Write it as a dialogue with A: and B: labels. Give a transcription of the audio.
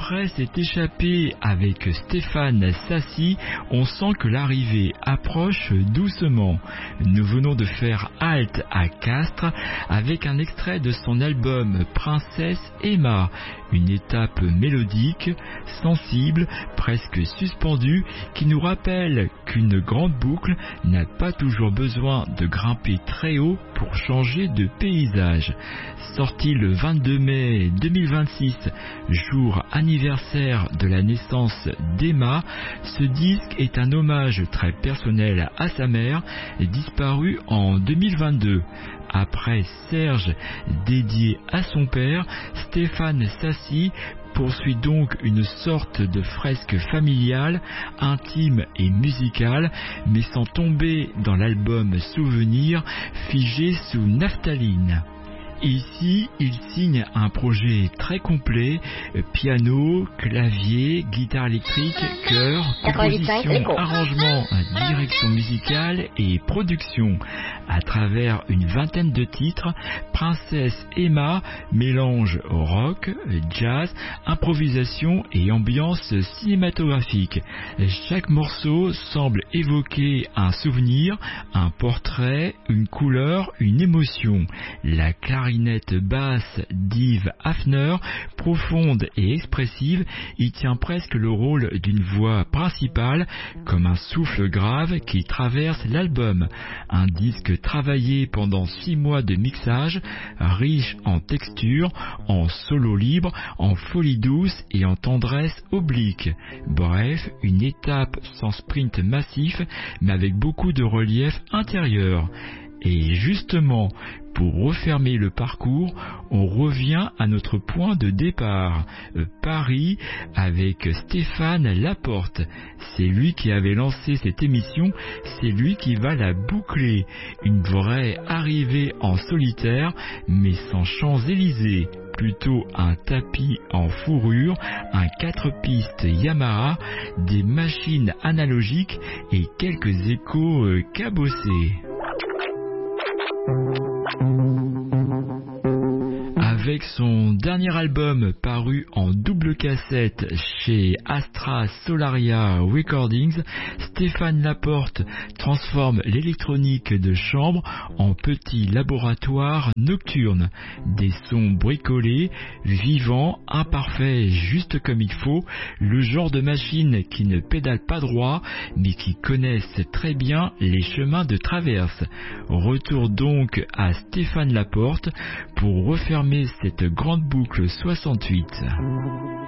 A: Après s'être échappé avec Stéphane Sassy, on sent que l'arrivée approche doucement. Nous venons de faire halte à Castres avec un extrait de son album Princesse Emma, une étape mélodique, sensible, presque suspendue, qui nous rappelle qu'une grande boucle n'a pas toujours besoin de grimper très haut pour changer de paysage. Sorti le 22 mai 2026, jour anniversaire de la naissance d'Emma, ce disque est un hommage très personnel à sa mère, disparue en 2022. Après Serge, dédié à son père, Stéphane Sassy poursuit donc une sorte de fresque familiale, intime et musicale, mais sans tomber dans l'album Souvenir figé sous naphtaline. Ici, il signe un projet très complet, piano, clavier, guitare électrique, chœur, composition, arrangement, direction musicale et production. À travers une vingtaine de titres, Princesse Emma mélange rock, jazz, improvisation et ambiance cinématographique. Chaque morceau semble évoquer un souvenir, un portrait, une couleur, une émotion. La clarinette basse d'Yves Hafner, profonde et expressive, y tient presque le rôle d'une voix principale, comme un souffle grave qui traverse l'album. Un disque travaillé pendant 6 mois de mixage, riche en texture, en solo libre, en folie douce et en tendresse oblique. Bref, une étape sans sprint massif, mais avec beaucoup de relief intérieur. Et justement, pour refermer le parcours, on revient à notre point de départ, Paris, avec Stéphane Laporte. C'est lui qui avait lancé cette émission, c'est lui qui va la boucler. Une vraie arrivée en solitaire, mais sans Champs-Élysées. Plutôt un tapis en fourrure, un 4 pistes Yamaha, des machines analogiques et quelques échos cabossés. Avec son dernier album paru en double cassette chez Astra Solaria Recordings, Stéphane Laporte transforme l'électronique de chambre en petit laboratoire nocturne. Des sons bricolés, vivants, imparfaits, juste comme il faut, le genre de machine qui ne pédale pas droit, mais qui connaissent très bien les chemins de traverse. Retour donc à Stéphane Laporte pour refermer cette grande boucle 68.